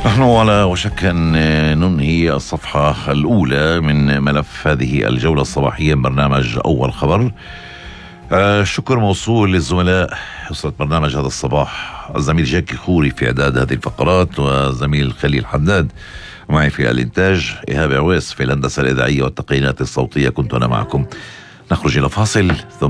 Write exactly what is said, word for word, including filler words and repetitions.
نحن على وشك أن ننهي الصفحة الأولى من ملف هذه الجولة الصباحية من برنامج أول خبر. الشكر موصول للزملاء أسرة برنامج هذا الصباح، الزميل جاكي خوري في إعداد هذه الفقرات، والزميل خليل حداد معي في الإنتاج، إيهاب عويس في الهندسة الإذاعية والتقنيات الصوتية. كنت أنا معكم. نخرج إلى فاصل ثم